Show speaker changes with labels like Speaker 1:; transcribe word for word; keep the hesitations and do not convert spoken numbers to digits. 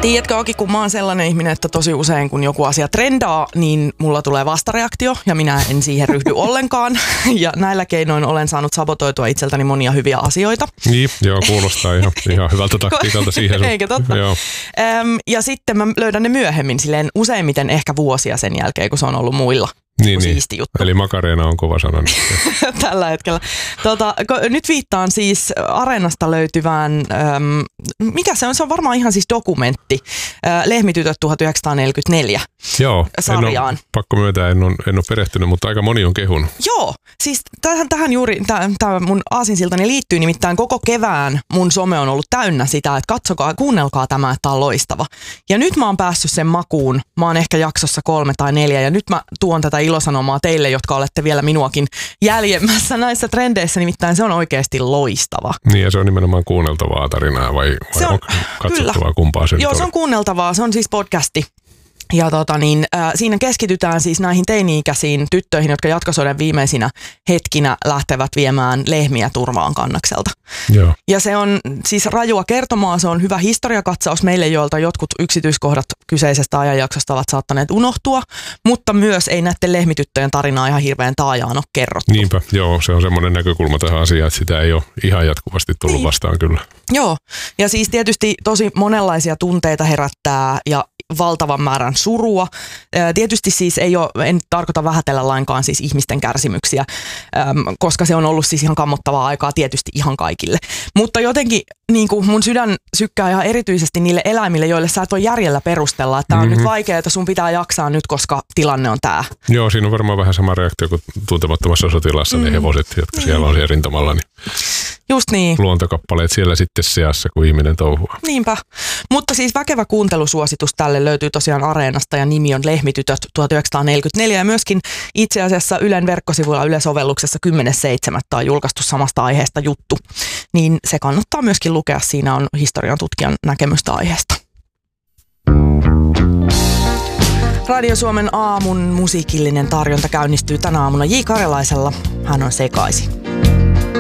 Speaker 1: Tiedätkö Aki, kun mä oon sellainen ihminen, että tosi usein kun joku asia trendaa, niin mulla tulee vastareaktio ja minä en siihen ryhdy ollenkaan. Ja näillä keinoin olen saanut sabotoitua itseltäni monia hyviä asioita.
Speaker 2: Niin, joo, kuulostaa ihan, ihan hyvältä taktiikalta siihen.
Speaker 1: Eikä totta.
Speaker 2: Joo.
Speaker 1: Öm, ja sitten mä löydän ne myöhemmin silleen useimmiten ehkä vuosia sen jälkeen, kun se on ollut muilla.
Speaker 2: Niin, niin.
Speaker 1: Siisti juttu.
Speaker 2: Eli Makarena on kova sana.
Speaker 1: Tällä hetkellä. Tota, nyt viittaan siis Areenasta löytyvään, äm, mikä se on? Se on varmaan ihan siis dokumentti, äh, Lehmitytöt tuhatyhdeksänsataaneljäkymmentäneljä
Speaker 2: Joo,
Speaker 1: sarjaan.
Speaker 2: En ole, pakko myöntää, en ole, en ole perehtynyt, mutta aika moni on kehun.
Speaker 1: Joo, siis tähän, tähän juuri tämä mun aasinsiltani liittyy, nimittäin koko kevään mun some on ollut täynnä sitä, että katsokaa, kuunnelkaa tämä, että tämä on loistava. Ja nyt mä oon päässyt sen makuun, mä oon ehkä jaksossa kolme tai neljä, ja nyt mä tuon tätä ilosanomaa teille, jotka olette vielä minuakin jäljemmässä näissä trendeissä, nimittäin se on oikeasti loistava.
Speaker 2: Niin, ja se on nimenomaan kuunneltavaa tarinaa vai, vai on, katsottavaa, kyllä. Kumpaa se
Speaker 1: Joo, se on kuunneltavaa, se on siis podcasti. Ja tota niin, äh, siinä keskitytään siis näihin teini-ikäisiin tyttöihin, jotka jatkosodan viimeisinä hetkinä lähtevät viemään lehmiä turvaan kannakselta.
Speaker 2: Joo.
Speaker 1: Ja se on siis rajua kertomaa, se on hyvä historiakatsaus meille, joilta jotkut yksityiskohdat kyseisestä ajanjaksosta ovat saattaneet unohtua, mutta myös ei näiden lehmityttöjen tarinaa ihan hirveän taajaan ole kerrottu.
Speaker 2: Niinpä, joo, se on semmoinen näkökulma tähän asiaan, että sitä ei ole ihan jatkuvasti tullut niin vastaan kyllä.
Speaker 1: Joo, ja siis tietysti tosi monenlaisia tunteita herättää ja valtavan määrän surua. Tietysti siis ei ole, en tarkoita vähätellä lainkaan siis ihmisten kärsimyksiä, koska se on ollut siis ihan kammottavaa aikaa tietysti ihan kaikille. Mutta jotenkin niin kuin mun sydän sykkää ihan erityisesti niille eläimille, joille sä et voi järjellä perustella, että tämä on mm-hmm. nyt vaikeaa, että sun pitää jaksaa nyt, koska tilanne on tää.
Speaker 2: Joo, siinä on varmaan vähän sama reaktio kuin Tuntemattomassa sotilassa mm. ne hevoset, jotka mm. siellä on siellä rintamalla. Niin
Speaker 1: just niin.
Speaker 2: Luontokappaleet siellä sitten seassa, kun ihminen touhua.
Speaker 1: Niinpä. Mutta siis väkevä kuuntelusuositus tälle löytyy tosiaan Areenasta ja nimi on Lehmitytöt tuhatyhdeksänsataaneljäkymmentäneljä ja myöskin itse asiassa Ylen verkkosivuilla Yle-sovelluksessa kymmenes seitsemättä on julkaistu samasta aiheesta juttu. Niin se kannattaa myöskin lukea. Siinä on historian tutkijan näkemystä aiheesta. Radio Suomen aamun musiikillinen tarjonta käynnistyy tänä aamuna J. Karjalaisella. Hän on sekaisin.